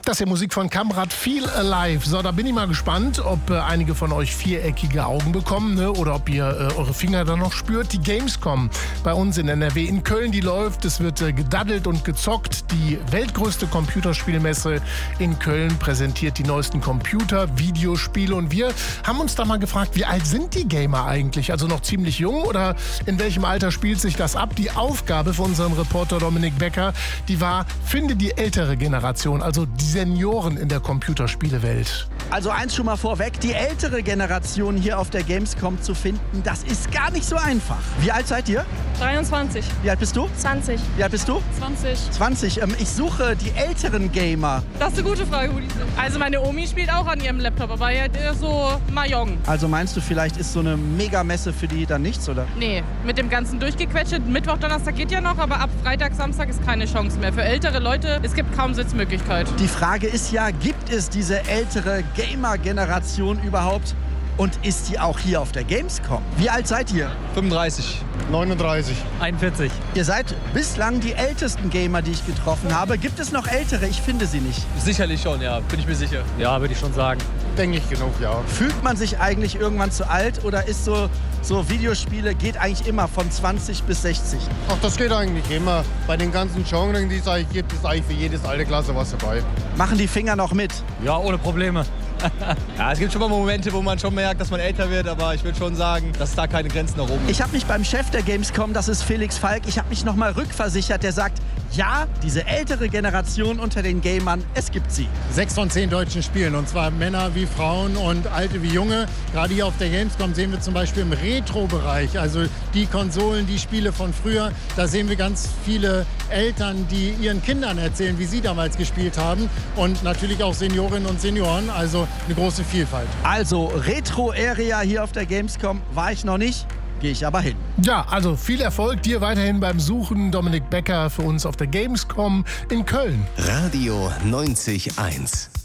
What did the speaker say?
Das ist ja Musik von Kamrat, Feel Alive. So, da bin ich mal gespannt, ob einige von euch viereckige Augen bekommen, ne? Oder ob ihr eure Finger dann noch spürt. Die Gamescom bei uns in NRW, in Köln, die läuft. Es wird gedaddelt und gezockt. Die weltgrößte Computerspielmesse in Köln präsentiert die neuesten Computer, Videospiele. Und wir haben uns da mal gefragt, wie alt sind die Gamer eigentlich? Also noch ziemlich jung oder in welchem Alter spielt sich das ab? Die Aufgabe für unseren Reporter Dominik Becker, die war, finde die ältere Generation, also die Senioren in der Computerspielewelt. Also eins schon mal vorweg, die ältere Generation hier auf der Gamescom zu finden, das ist gar nicht so einfach. Wie alt seid ihr? 23. Wie alt bist du? 20. Wie alt bist du? 20. 20. Ich suche die älteren Gamer. Das ist eine gute Frage, Rudi. Also meine Omi spielt auch an ihrem Laptop, aber eher so Mahjong. Also meinst du, vielleicht ist so eine Megamesse für die dann nichts, oder? Nee, mit dem ganzen Durchgequetschte. Mittwoch, Donnerstag geht ja noch, aber ab Freitag, Samstag ist keine Chance mehr. Für ältere Leute, es gibt kaum Sitzmöglichkeit. Die Frage ist ja, gibt es diese ältere Gamer-Generation überhaupt? Und ist die auch hier auf der Gamescom? Wie alt seid ihr? 35. 39. 41. Ihr seid bislang die ältesten Gamer, die ich getroffen habe. Gibt es noch ältere? Ich finde sie nicht. Sicherlich schon, ja. Bin ich mir sicher. Ja, würde ich schon sagen. Denke ich genug, ja. Fühlt man sich eigentlich irgendwann zu alt oder ist so Videospiele geht eigentlich immer von 20 bis 60? Ach, das geht eigentlich immer. Bei den ganzen Genres, die es eigentlich gibt, ist eigentlich für jedes Altersklasse was dabei. Machen die Finger noch mit? Ja, ohne Probleme. Ja, es gibt schon mal Momente, wo man schon merkt, dass man älter wird, aber ich würde schon sagen, dass es da keine Grenzen nach oben gibt. Ich habe mich beim Chef der Gamescom, das ist Felix Falk, ich habe mich nochmal rückversichert, der sagt, ja, diese ältere Generation unter den Gamern, es gibt sie. 6 von 10 deutschen Spielen, und zwar Männer wie Frauen und Alte wie Junge. Gerade hier auf der Gamescom sehen wir zum Beispiel im Retro-Bereich, also die Konsolen, die Spiele von früher, da sehen wir ganz viele Eltern, die ihren Kindern erzählen, wie sie damals gespielt haben, und natürlich auch Seniorinnen und Senioren, also eine große Vielfalt. Also Retro-Area hier auf der Gamescom war ich noch nicht, gehe ich aber hin. Ja, also viel Erfolg dir weiterhin beim Suchen. Dominik Becker für uns auf der Gamescom in Köln. Radio 90.1